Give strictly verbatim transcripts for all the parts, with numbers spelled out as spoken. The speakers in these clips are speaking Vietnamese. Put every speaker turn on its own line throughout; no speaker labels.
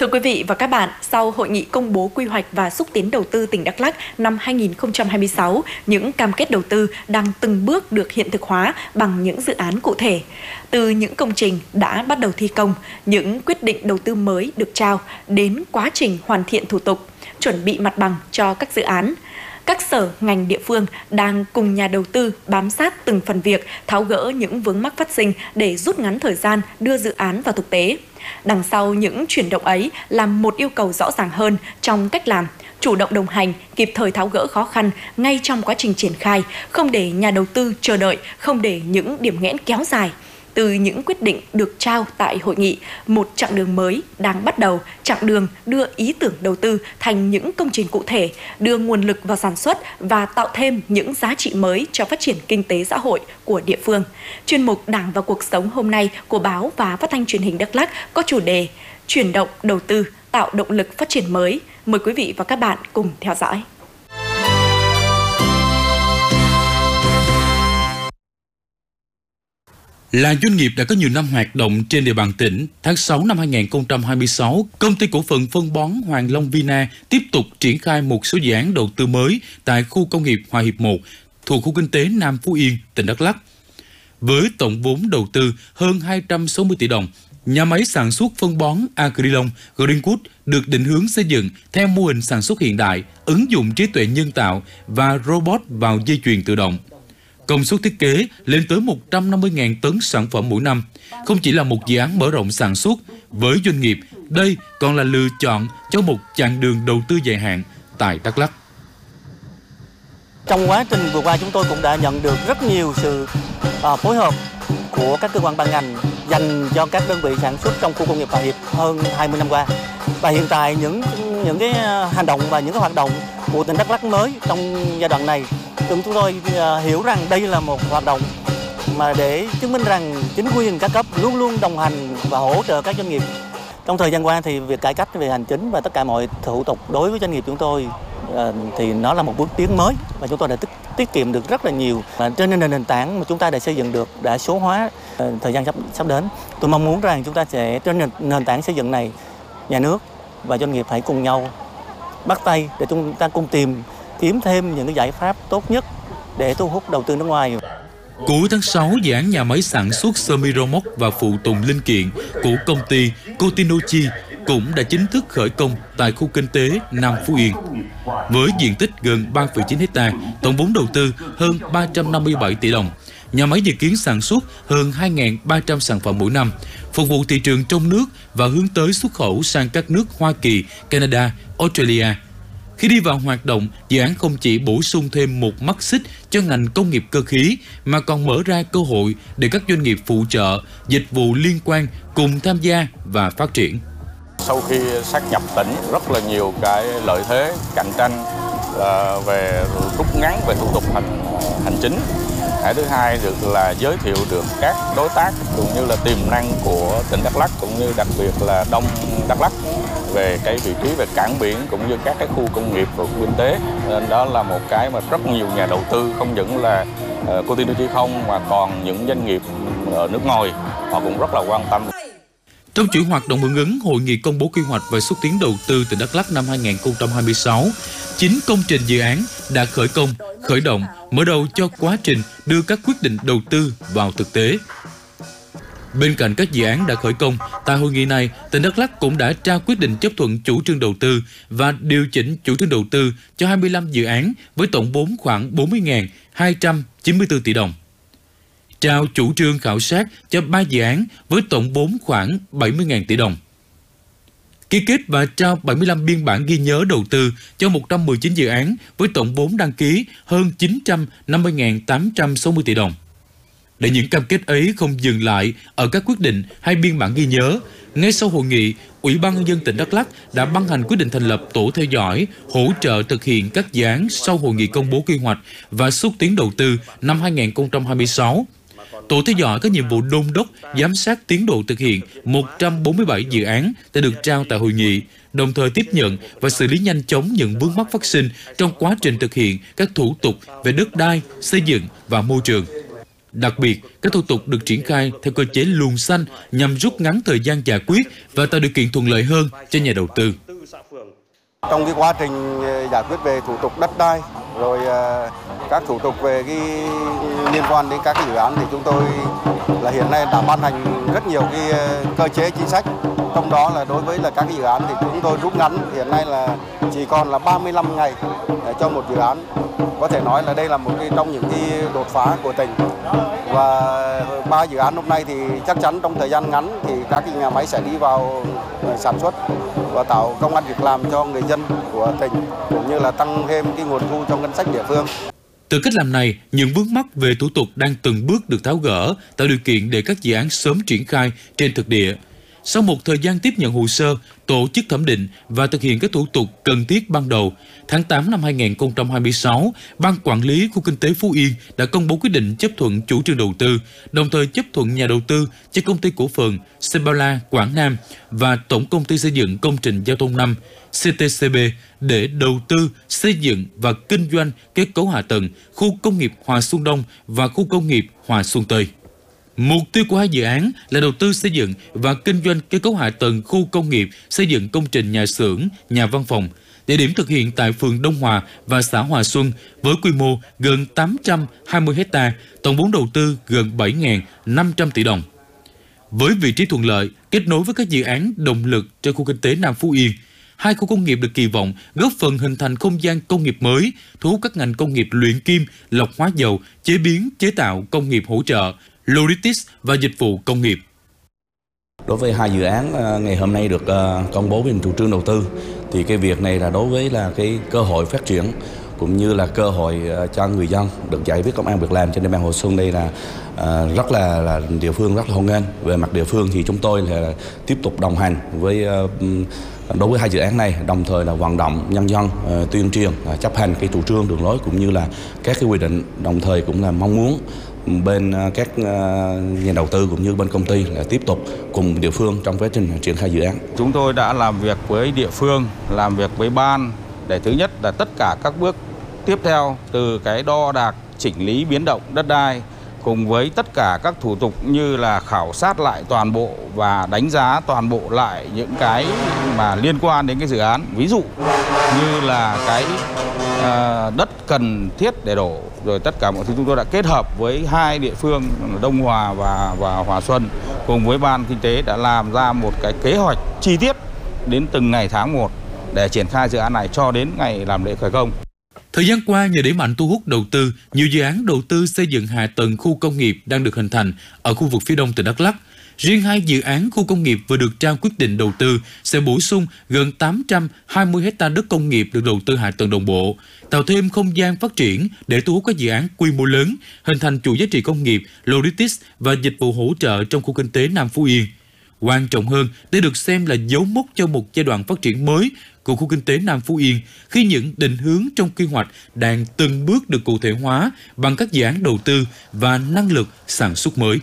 Thưa quý vị và các bạn, sau hội nghị công bố quy hoạch và xúc tiến đầu tư tỉnh Đắk Lắk năm hai nghìn không trăm hai mươi sáu, những cam kết đầu tư đang từng bước được hiện thực hóa bằng những dự án cụ thể. Từ những công trình đã bắt đầu thi công, những quyết định đầu tư mới được trao, đến quá trình hoàn thiện thủ tục, chuẩn bị mặt bằng cho các dự án. Các sở, ngành địa phương đang cùng nhà đầu tư bám sát từng phần việc, tháo gỡ những vướng mắc phát sinh để rút ngắn thời gian đưa dự án vào thực tế. Đằng sau những chuyển động ấy là một yêu cầu rõ ràng hơn trong cách làm, chủ động đồng hành, kịp thời tháo gỡ khó khăn ngay trong quá trình triển khai, không để nhà đầu tư chờ đợi, không để những điểm nghẽn kéo dài. Từ những quyết định được trao tại hội nghị, một chặng đường mới đang bắt đầu, chặng đường đưa ý tưởng đầu tư thành những công trình cụ thể, đưa nguồn lực vào sản xuất và tạo thêm những giá trị mới cho phát triển kinh tế xã hội của địa phương. Chuyên mục Đảng và Cuộc sống hôm nay của Báo và Phát thanh Truyền hình Đắk Lắk có chủ đề Chuyển động đầu tư, tạo động lực phát triển mới. Mời quý vị và các bạn cùng theo dõi.
Là doanh nghiệp đã có nhiều năm hoạt động trên địa bàn tỉnh, tháng sáu năm hai nghìn không trăm hai mươi sáu, Công ty cổ phần phân bón Hoàng Long Vina tiếp tục triển khai một số dự án đầu tư mới tại khu công nghiệp Hòa Hiệp một thuộc khu kinh tế Nam Phú Yên, tỉnh Đắk Lắk. Với tổng vốn đầu tư hơn hai trăm sáu mươi tỷ đồng, nhà máy sản xuất phân bón Agrilon Greenwood được định hướng xây dựng theo mô hình sản xuất hiện đại, ứng dụng trí tuệ nhân tạo và robot vào dây chuyền tự động. Công suất thiết kế lên tới một trăm năm mươi nghìn tấn sản phẩm mỗi năm. Không chỉ là một dự án mở rộng sản xuất, với doanh nghiệp, đây còn là lựa chọn cho một chặng đường đầu tư dài hạn tại Đắk Lắk.
Trong quá trình vừa qua, chúng tôi cũng đã nhận được rất nhiều sự uh, phối hợp của các cơ quan ban ngành dành cho các đơn vị sản xuất trong khu công nghiệp Hòa Hiệp hơn hai mươi năm qua. Và hiện tại những những cái hành động và những cái hoạt động của tỉnh Đắk Lắk mới trong giai đoạn này, chúng tôi uh, hiểu rằng đây là một hoạt động mà để chứng minh rằng chính quyền các cấp luôn luôn đồng hành và hỗ trợ các doanh nghiệp. Trong thời gian qua thì việc cải cách về hành chính và tất cả mọi thủ tục đối với doanh nghiệp chúng tôi uh, thì nó là một bước tiến mới và chúng tôi đã tích tiết kiệm được rất là nhiều. Và trên nền tảng mà chúng ta đã xây dựng được, đã số hóa uh, thời gian sắp sắp đến. Tôi mong muốn rằng chúng ta sẽ trên nền, nền tảng xây dựng này, nhà nước và doanh nghiệp hãy cùng nhau bắt tay để chúng ta cùng tìm kiếm thêm những cái giải pháp tốt nhất để thu hút đầu tư nước ngoài.
Cuối tháng sáu, dự án nhà máy sản xuất sơ-mi rơ móc và phụ tùng linh kiện của công ty Cotinochi cũng đã chính thức khởi công tại khu kinh tế Nam Phú Yên. Với diện tích gần ba phẩy chín héc ta, tổng vốn đầu tư hơn ba trăm năm mươi bảy tỷ đồng, nhà máy dự kiến sản xuất hơn hai nghìn ba trăm sản phẩm mỗi năm, phục vụ thị trường trong nước và hướng tới xuất khẩu sang các nước Hoa Kỳ, Canada, Australia. Khi đi vào hoạt động, dự án không chỉ bổ sung thêm một mắt xích cho ngành công nghiệp cơ khí, mà còn mở ra cơ hội để các doanh nghiệp phụ trợ, dịch vụ liên quan cùng tham gia và phát triển.
Sau khi sát nhập tỉnh, rất là nhiều cái lợi thế cạnh tranh về rút ngắn về thủ tục hành hành chính. Cái thứ hai được là giới thiệu được các đối tác cũng như là tiềm năng của tỉnh Đắk Lắk, cũng như đặc biệt là Đông Đắk Lắk về cái vị trí về cảng biển cũng như các cái khu công nghiệp và khu kinh tế. Nên đó là một cái mà rất nhiều nhà đầu tư, không những là uh, Cotinochi không mà còn những doanh nghiệp ở nước ngoài họ cũng rất là quan tâm.
Trong chuỗi hoạt động hưởng ứng Hội nghị công bố quy hoạch và xúc tiến đầu tư tỉnh Đắk Lắk năm hai nghìn không trăm hai mươi sáu, chín công trình dự án đã khởi công, khởi động, mở đầu cho quá trình đưa các quyết định đầu tư vào thực tế. Bên cạnh các dự án đã khởi công, tại hội nghị này, tỉnh Đắk Lắk cũng đã trao quyết định chấp thuận chủ trương đầu tư và điều chỉnh chủ trương đầu tư cho hai mươi lăm dự án với tổng vốn khoảng bốn mươi nghìn hai trăm chín mươi tư tỷ đồng. Trao chủ trương khảo sát cho ba dự án với tổng vốn khoảng bảy mươi nghìn tỷ đồng. Ký kết và trao bảy mươi lăm biên bản ghi nhớ đầu tư cho một trăm mười chín dự án với tổng vốn đăng ký hơn chín trăm năm mươi nghìn tám trăm sáu mươi tỷ đồng. Để những cam kết ấy không dừng lại ở các quyết định hay biên bản ghi nhớ, ngay sau hội nghị, Ủy ban Nhân dân tỉnh Đắk Lắk đã ban hành quyết định thành lập tổ theo dõi, hỗ trợ thực hiện các dự án sau hội nghị công bố quy hoạch và xúc tiến đầu tư năm hai nghìn không trăm hai mươi sáu. Tổ theo dõi có nhiệm vụ đôn đốc, giám sát tiến độ thực hiện một trăm bốn mươi bảy dự án đã được trao tại hội nghị, đồng thời tiếp nhận và xử lý nhanh chóng những vướng mắc phát sinh trong quá trình thực hiện các thủ tục về đất đai, xây dựng và môi trường. Đặc biệt, các thủ tục được triển khai theo cơ chế luồng xanh nhằm rút ngắn thời gian giải quyết và tạo điều kiện thuận lợi hơn cho nhà đầu tư.
Trong cái quá trình giải quyết về thủ tục đất đai, rồi các thủ tục về cái liên quan đến các cái dự án thì chúng tôi là hiện nay đã ban hành rất nhiều cái cơ chế chính sách. Trong đó là đối với là các cái dự án thì chúng tôi rút ngắn hiện nay là chỉ còn là ba mươi lăm ngày cho một dự án. Có thể nói là đây là một cái trong những cái đột phá của tỉnh. Và ba dự án hôm nay thì chắc chắn trong thời gian ngắn thì các cái nhà máy sẽ đi vào sản xuất và tạo công ăn việc làm cho người dân của tỉnh, cũng như là tăng thêm cái nguồn thu cho ngân sách địa phương.
Từ cách làm này, những vướng mắc về thủ tục đang từng bước được tháo gỡ, tạo điều kiện để các dự án sớm triển khai trên thực địa. Sau một thời gian tiếp nhận hồ sơ, tổ chức thẩm định và thực hiện các thủ tục cần thiết ban đầu, tháng tám năm hai nghìn không trăm hai mươi sáu, Ban Quản lý Khu Kinh tế Phú Yên đã công bố quyết định chấp thuận chủ trương đầu tư, đồng thời chấp thuận nhà đầu tư cho Công ty Cổ phần Sebala Quảng Nam và Tổng Công ty Xây dựng Công trình Giao thông năm xê tê xê bê để đầu tư, xây dựng và kinh doanh kết cấu hạ tầng khu công nghiệp Hòa Xuân Đông và khu công nghiệp Hòa Xuân Tây. Mục tiêu của hai dự án là đầu tư xây dựng và kinh doanh kết cấu hạ tầng khu công nghiệp, xây dựng công trình nhà xưởng, nhà văn phòng. Địa điểm thực hiện tại phường Đông Hòa và xã Hòa Xuân với quy mô gần tám trăm hai mươi héc ta, tổng vốn đầu tư gần bảy nghìn năm trăm tỷ đồng. Với vị trí thuận lợi, kết nối với các dự án động lực trong khu kinh tế Nam Phú Yên, hai khu công nghiệp được kỳ vọng góp phần hình thành không gian công nghiệp mới, thu hút các ngành công nghiệp luyện kim, lọc hóa dầu, chế biến, chế tạo, công nghiệp hỗ trợ, logistics và dịch vụ công nghiệp.
Đối với hai dự án ngày hôm nay được công bố về chủ trương đầu tư thì cái việc này là đối với là cái cơ hội phát triển cũng như là cơ hội cho người dân được giải quyết công ăn việc làm trên địa bàn Hòa Xuân. Đây là uh, rất là, là địa phương rất là hoan nghênh. Về mặt địa phương thì chúng tôi là tiếp tục đồng hành với uh, đối với hai dự án này, đồng thời là vận động nhân dân uh, tuyên truyền uh, chấp hành cái chủ trương đường lối cũng như là các cái quy định, đồng thời cũng là mong muốn bên các nhà đầu tư cũng như bên công ty là tiếp tục cùng địa phương trong quá trình triển khai dự án.
Chúng tôi đã làm việc với địa phương, làm việc với ban để thứ nhất là tất cả các bước tiếp theo từ cái đo đạc, chỉnh lý biến động đất đai cùng với tất cả các thủ tục như là khảo sát lại toàn bộ và đánh giá toàn bộ lại những cái mà liên quan đến cái dự án. Ví dụ như là cái uh, đất cần thiết để đổ, rồi tất cả mọi thứ chúng tôi đã kết hợp với hai địa phương Đông Hòa và, và Hòa Xuân cùng với Ban Kinh tế đã làm ra một cái kế hoạch chi tiết đến từng ngày tháng một để triển khai dự án này cho đến ngày làm lễ khởi công.
Thời gian qua, nhờ đẩy mạnh thu hút đầu tư, nhiều dự án đầu tư xây dựng hạ tầng khu công nghiệp đang được hình thành ở khu vực phía đông tỉnh Đắk Lắk. Riêng hai dự án khu công nghiệp vừa được trao quyết định đầu tư sẽ bổ sung gần tám trăm hai mươi héc ta đất công nghiệp được đầu tư hạ tầng đồng bộ, tạo thêm không gian phát triển để thu hút các dự án quy mô lớn, hình thành chuỗi giá trị công nghiệp, logistics và dịch vụ hỗ trợ trong khu kinh tế Nam Phú Yên. Quan trọng hơn, đây được xem là dấu mốc cho một giai đoạn phát triển mới của khu kinh tế Nam Phú Yên khi những định hướng trong quy hoạch đang từng bước được cụ thể hóa bằng các dự án đầu tư và năng lực sản xuất mới.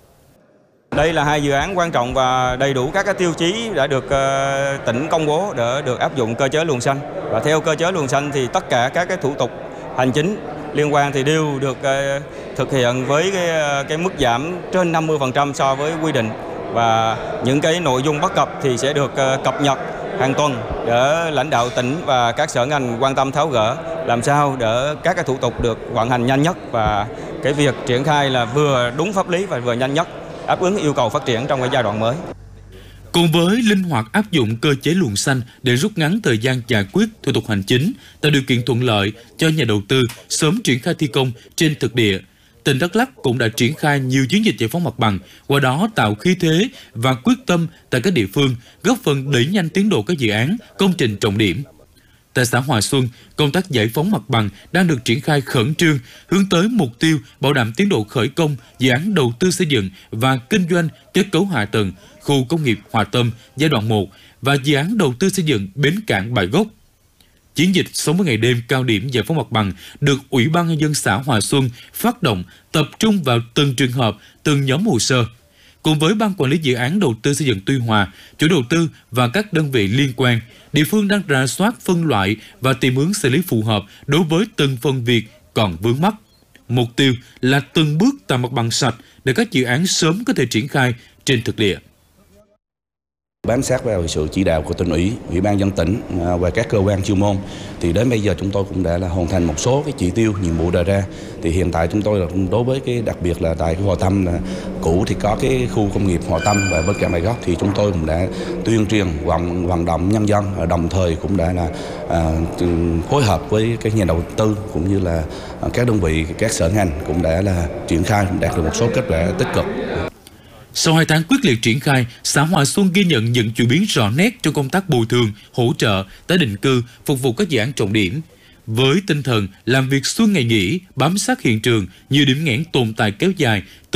Đây là hai dự án quan trọng và đầy đủ các cái tiêu chí đã được uh, tỉnh công bố để được áp dụng cơ chế luồng xanh. Và theo cơ chế luồng xanh thì tất cả các cái thủ tục hành chính liên quan thì đều được uh, thực hiện với cái, uh, cái mức giảm trên năm mươi phần trăm so với quy định. Và những cái nội dung bất cập thì sẽ được uh, cập nhật hàng tuần để lãnh đạo tỉnh và các sở ngành quan tâm tháo gỡ, làm sao để các cái thủ tục được vận hành nhanh nhất và cái việc triển khai là vừa đúng pháp lý và vừa nhanh nhất, đáp ứng yêu cầu phát triển trong cái giai đoạn mới.
Cùng với linh hoạt áp dụng cơ chế luồng xanh để rút ngắn thời gian giải quyết thủ tục hành chính, tạo điều kiện thuận lợi cho nhà đầu tư sớm triển khai thi công trên thực địa, tỉnh Đắk Lắk cũng đã triển khai nhiều chiến dịch giải phóng mặt bằng, qua đó tạo khí thế và quyết tâm tại các địa phương, góp phần đẩy nhanh tiến độ các dự án, công trình trọng điểm. Tại xã Hòa Xuân, công tác giải phóng mặt bằng đang được triển khai khẩn trương, hướng tới mục tiêu bảo đảm tiến độ khởi công dự án đầu tư xây dựng và kinh doanh kết cấu hạ tầng khu công nghiệp Hòa Tâm giai đoạn một và dự án đầu tư xây dựng bến cảng Bãi Gốc. Chiến dịch sáu mươi ngày đêm cao điểm giải phóng mặt bằng được Ủy ban Nhân dân xã Hòa Xuân phát động, tập trung vào từng trường hợp, từng nhóm hồ sơ. Cùng với Ban Quản lý Dự án Đầu tư Xây dựng Tuy Hòa, chủ đầu tư và các đơn vị liên quan, địa phương đang rà soát phân loại và tìm hướng xử lý phù hợp đối với từng phần việc còn vướng mắc. Mục tiêu là từng bước tạo mặt bằng sạch để các dự án sớm có thể triển khai trên thực địa.
Bám sát vào sự chỉ đạo của tỉnh ủy, ủy ban nhân tỉnh và các cơ quan chuyên môn, thì đến bây giờ chúng tôi cũng đã là hoàn thành một số cái chỉ tiêu nhiệm vụ đề ra. Thì hiện tại chúng tôi là đối với cái đặc biệt là tại cái Hòa Tâm là cũ thì có cái khu công nghiệp Hòa Tâm, và bên cạnh này góc thì chúng tôi cũng đã tuyên truyền vận vận động nhân dân, đồng thời cũng đã là à, phối hợp với các nhà đầu tư cũng như là các đơn vị, các sở ngành cũng đã là triển khai, đạt được một số kết quả tích cực.
Sau hai tháng quyết liệt triển khai, xã Hòa Xuân ghi nhận những chuyển biến rõ nét trong công tác bồi thường, hỗ trợ, tái định cư, phục vụ các dự án trọng điểm. Với tinh thần làm việc xuân ngày nghỉ, bám sát hiện trường, nhiều điểm nghẽn tồn tại kéo dài